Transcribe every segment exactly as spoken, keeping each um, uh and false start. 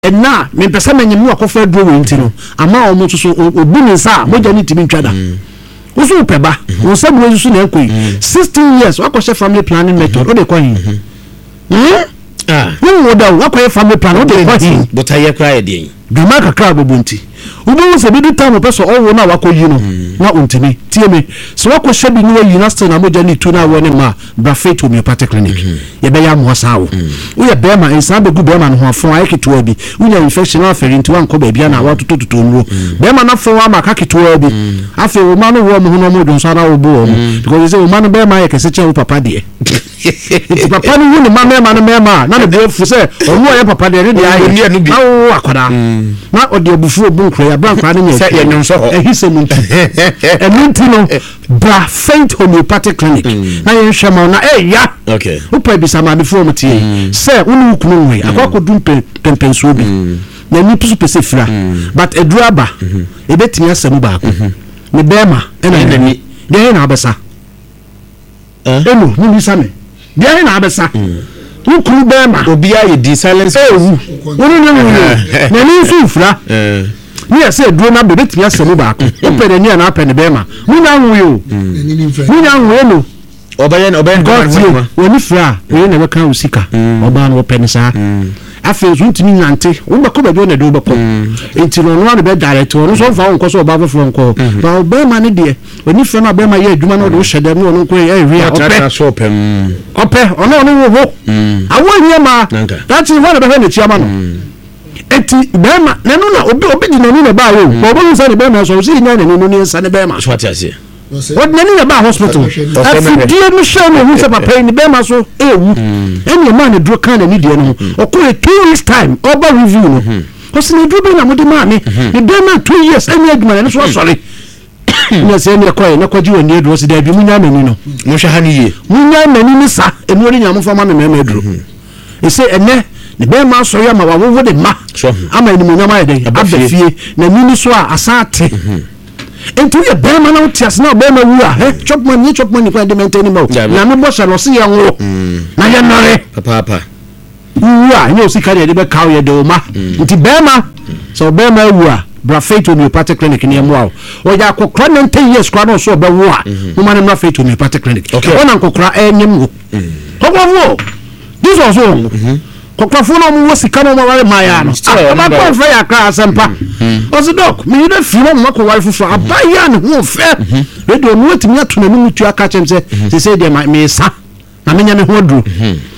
ɛna me pesa manyemu akɔfa duro we ntino ama o mo so obu ne nsa moja ni timi ntwada wo so peba wo se bo so na ekoi sixteen years wakɔhye family planning method o de kɔ hin ah wo da wakɔhye family plan o de kɔ hin botaye kra ye de dama kakra bobonti ubu se bi di time person owo na wakɔyi no na ontimi tie me so wakɔhye bi no yi na still na moja ni tu na wo ne ma Brafate Homeopathic Clinic ye be ya mo sa wo wo ye be ma ensa be gu be ma no ho afon aye ketewa bi unya infection aferi nti wan ko ba bia na watoto toto nro be ma na fon wa ma ka ketewa bi afi wo ma no wo mo no mo don so na wo bo wo because say wo ma no be ma ye kese che wo papa de ti papa ni wo ni ma me ma no me ma na de fu say onu ye papa de ne de aye na wo akwada na ode obufu obu nkra ya bra nkra ne nya say ye nyon so ho ehise mu emunti no Brafate Homeopathic Clinic na ye hwema na eh ya okay upa bi sama before mo tie say wonu kunu nwe akwakodum pempenso bi na ni pisu pese fira but eduraba ebetimi asemu ba ko me bema ena ni de na abesa eh eno ni bisa me de na abesa ukuru bema obi aye di silence ewu wonu ni na ni su fira eh ni ase eduro na betimi asemu ba ko upa ni na apɛ ne bema munya nwe o munya nwe no obaye obaye God woni fra we na beka usika oba na openisa afi so ntimi nyante wo beko be na do beko enti no no na be direct no so fa won so oba foforo nko ba oba ma ne de woni fra na ba ma ye adwuma na do hyede no no nko ye wi ope opem ope ono no wo ho awo nye ma that is what be na chiama no eti be ma na no na obi obi di na no na ba yo obo nsa ne be ma so si nya ne no ni nsa ne be ma so atiase what nani na ba hospital afidie no hwe no hu se papa ni be ma so ewu eni ma ne duro kan na ni die no okure two weeks time oba review no because ni duro be na mode ma me ni be ma two years eni adwuma ne so sorry na se ni ekoy na kwaji woni eduro se da bi munya mani no mo hwe ha ni ye munya mani ni sa eni ori nyam fa ma me me eduro e se ene ni be ma so ya ma wa wo de ma ama ni munya ma ye de abafie na ni ni so a asate enti ye be ma na utias na be ma wu a he chop man ni chop man ni kwa de maintain mo na me bo sha no se ye nwo na ye nore papa papa wu a ni o sika de be kaw ye de o ma enti be ma so be ma wu a Brafate Homeopathic Clinic ni emu a o ya kokra nineteen years kwa no so be wu a mo ma ne Brafate Homeopathic Clinic ona kokra enyem wo kokwa this also kokafo no mo sika no mo wale maya no ama ko fa ya ka asempa ozi dok me ida fi no mo ko wale fufu abaya ne ho fe radio no timi ato na mu tu aka chem se se se de me sa na menya me ho duru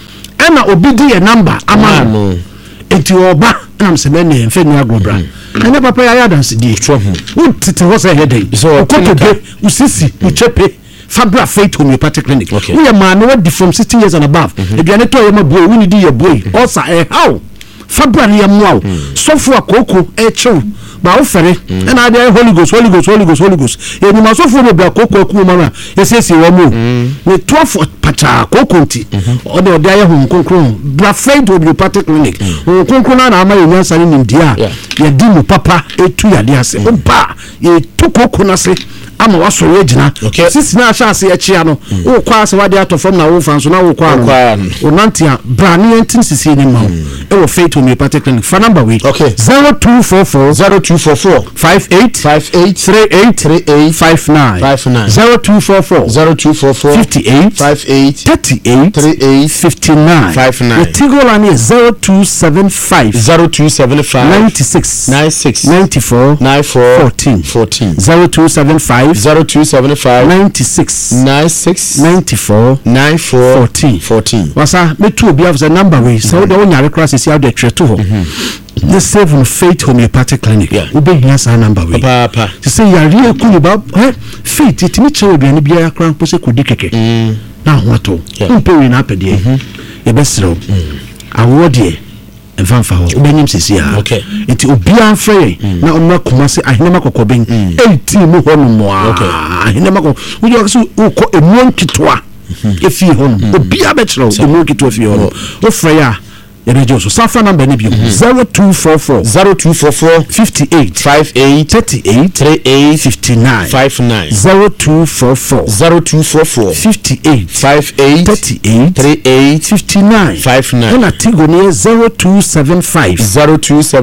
ana obi di e number ama no enti oba na me se me ne mfe ni agobra ana papa ya ya dance di wo tete ho se hedai ko to be usisi uchepe Brafate Homeopathic Clinic we are man what from sixteen years and above eduane to yema boy we need your boy osa eh how February ya mwa so for akoko e chew ba wo fere and I dey Holy Ghost Holy Ghost Holy Ghost Holy Ghost e ni ma so for be akoko aku ma na esesi wo mu we twelve pacha akoko nti o de o de aye hu konkron Brafate Homeopathic Clinic o konkron na na ma ye nyansa ni ndia ye di mu papa etu ya de ase o ba ye tu koko na se ama waso regina sisi na chance ya chia no wo kwa ase wade atofom na wo fanso na wo kwa no o nantia brani entin sisi ni ma e wo Brafate Homeopathic Clinic for number we zero two four four zero two four four five eight five eight three eight three eight five nine five nine zero two four four zero two four four fifty eight five eight thirty eight three eight fifty nine five nine Tigo line is zero two seven five zero two seven five ninety six ninety six ninety four ninety four fourteen fourteen zero two seven five zero two seven five ninety six ninety six ninety four ninety four fourteen fourteen wasa me two obi have the number we so the one yare class is here the treto ho the seven Brafate Homeopathic Clinic we be here sa number we papa to say yare ku ba faith it me che obi ani bia kran po se kodi keke na hoto mpe we na apede e be sro awode enfanfa ho obenyim sisi ha enti obia frɛ na onna kuma se ahenema kokoben eighteen mu ho no mo ahenema ko wo yo so ko emu nkitoa efi ho no obia be kyerɛ emu nkitoa fi ho no wo frɛ ya yɛde so safa number ne bi zero two four four zero two four four fifty-eight five eight thirty-eight thirty-eight fifty-nine five nine zero two four four zero two four four fifty-eight five eight thirty-eight thirty-eight fifty-nine five nine ɛna Tigo ne zero two seven five zero two seven